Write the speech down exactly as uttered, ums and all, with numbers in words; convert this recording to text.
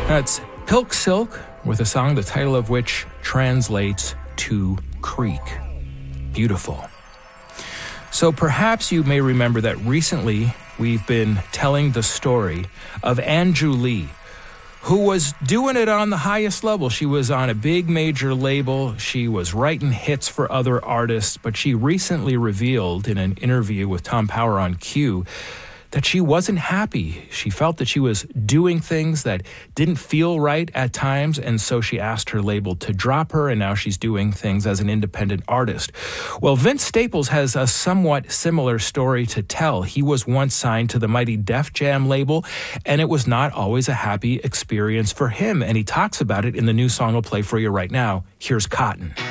That's Pilk Silk with a song the title of which translates to creek. Beautiful. So perhaps you may remember that recently we've been telling the story of Anju Lee, who was doing it on the highest level. She was on a big major label. She was writing hits for other artists, but she recently revealed in an interview with Tom Power on Q that she wasn't happy. She felt that she was doing things that didn't feel right at times, and so she asked her label to drop her, and now she's doing things as an independent artist. Well, Vince Staples has a somewhat similar story to tell. He was once signed to the mighty Def Jam label, and it was not always a happy experience for him, and he talks about it in the new song I'll play for you right now. Here's Cotton.